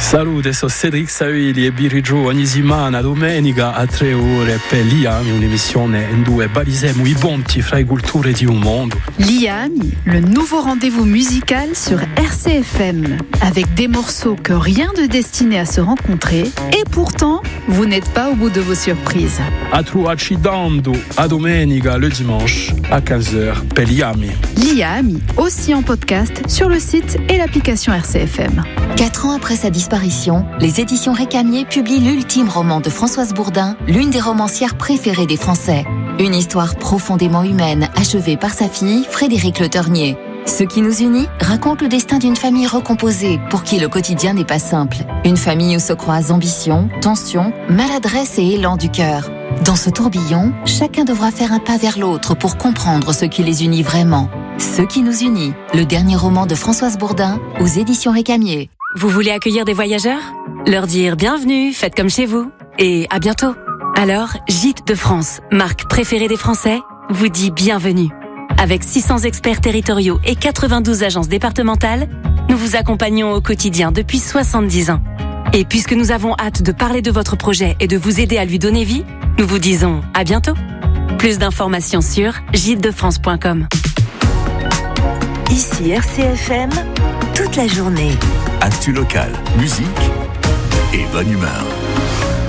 Salute, sono Cedric Savili e Birigio ogni settimana domenica a 3 ore per l'IAMI, un'emissione in due barisiamo i ponti fra le culture di un mondo. L'IAMI, le nouveau rendez-vous musical sur RCFM, avec des morceaux que rien ne destinait à se rencontrer, et pourtant, vous n'êtes pas au bout de vos surprises. A trovarci dando a domenica le dimanche à 15h per l'IAMI. L'IAMI, aussi en podcast sur le site et l'application RCFM. 4 ans après sa disparition, les éditions Récamier publient l'ultime roman de Françoise Bourdin, l'une des romancières préférées des Français. Une histoire profondément humaine, achevée par sa fille, Frédérique Le Ternier. Ce qui nous unit raconte le destin d'une famille recomposée, pour qui le quotidien n'est pas simple. Une famille où se croisent ambition, tension, maladresse et élan du cœur. Dans ce tourbillon, chacun devra faire un pas vers l'autre pour comprendre ce qui les unit vraiment. Ce qui nous unit, le dernier roman de Françoise Bourdin, aux éditions Récamier. Vous voulez accueillir des voyageurs ? Leur dire bienvenue, faites comme chez vous, et à bientôt. Alors, Gîtes de France, marque préférée des Français, vous dit bienvenue. Avec 600 experts territoriaux et 92 agences départementales, nous vous accompagnons au quotidien depuis 70 ans. Et puisque nous avons hâte de parler de votre projet et de vous aider à lui donner vie, nous vous disons à bientôt. Plus d'informations sur gîtesdefrance.com. Ici RCFM, toute la journée. Actu local, musique et bonne humeur.